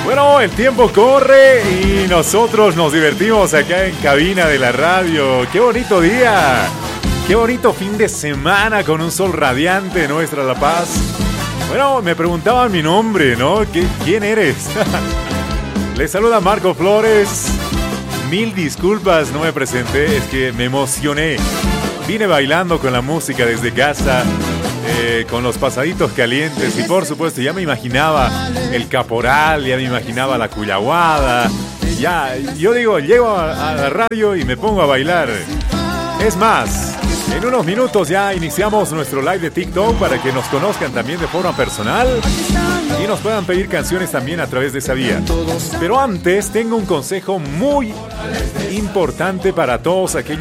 Bueno, el tiempo corre y nosotros nos divertimos acá en cabina de la radio. ¡Qué bonito día! ¡Qué bonito fin de semana con un sol radiante en nuestra La Paz! Bueno, me preguntaban mi nombre, ¿no? ¿Quién eres? Les saluda Marco Flores. Mil disculpas, no me presenté, es que me emocioné. Vine bailando con la música desde casa, con los pasaditos calientes y por supuesto ya me imaginaba el caporal, ya me imaginaba la cuyaguada. Ya, yo digo, llego a la radio y me pongo a bailar. Es más, en unos minutos ya iniciamos nuestro live de TikTok para que nos conozcan también de forma personal y nos puedan pedir canciones también a través de esa vía. Pero antes tengo un consejo muy importante para todos aquellos